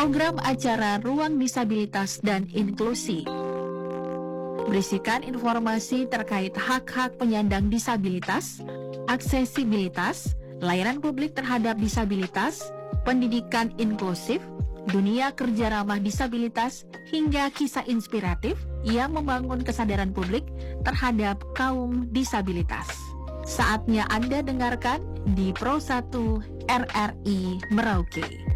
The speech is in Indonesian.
program acara Ruang Disabilitas dan Inklusi. Berisikan informasi terkait hak-hak penyandang disabilitas, aksesibilitas, layanan publik terhadap disabilitas, pendidikan inklusif, dunia kerja ramah disabilitas, hingga kisah inspiratif yang membangun kesadaran publik terhadap kaum disabilitas. Saatnya Anda dengarkan di Pro 1 RRI Merauke.